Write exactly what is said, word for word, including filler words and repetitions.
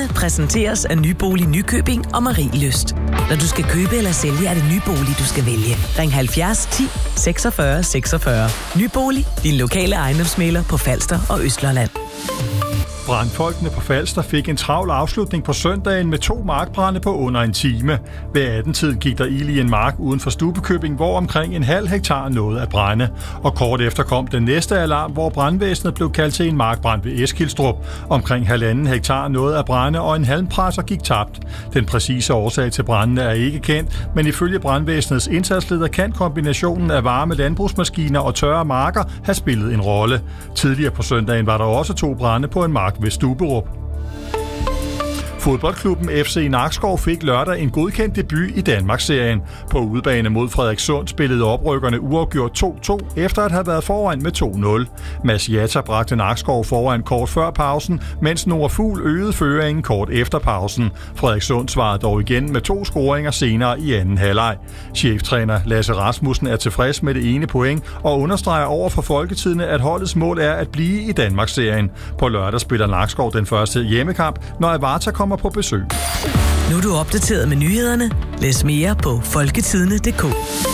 Nyhederne præsenteres af Nybolig Nykøbing og Marielyst. Når du skal købe eller sælge, er det Nybolig, du skal vælge. Ring halvfjerds ti seksogfyrre seksogfyrre. Nybolig, din lokale ejendomsmægler på Falster og Østlandet. Brandfolkene på Falster fik en travl afslutning på søndagen med to markbrande på under en time. Ved atten-tiden gik der ild i en mark uden for Stubekøbing, hvor omkring en halv hektar nåede at brænde. Og kort efter kom den næste alarm, hvor brandvæsenet blev kaldt til en markbrand ved Eskilstrup. Omkring halvanden hektar nåede at brænde, og en halmpresser gik tabt. Den præcise årsag til brandene er ikke kendt, men ifølge brandvæsenets indsatsleder kan kombinationen af varme landbrugsmaskiner og tørre marker have spillet en rolle. Tidligere på søndagen var der også to brande på en mark ved Stuberup. Fodboldklubben F C Nakskov fik lørdag en godkendt debut i Danmarksserien. På udebane mod Frederikssund spillede oprykkerne uafgjort to to, efter at have været foran med to nul. Mads Jatta bragte Nakskov foran kort før pausen, mens Nora Fugl øgede føringen kort efter pausen. Frederikssund svarede dog igen med to scoringer senere i anden halvleg. Cheftræner Lasse Rasmussen er tilfreds med det ene point og understreger over for Folketidene, at holdets mål er at blive i Danmarksserien. På lørdag spiller Nakskov den første hjemmekamp, når Avarta kommer på besøg. Nu er du opdateret med nyhederne. Læs mere på folketidene punktum d k.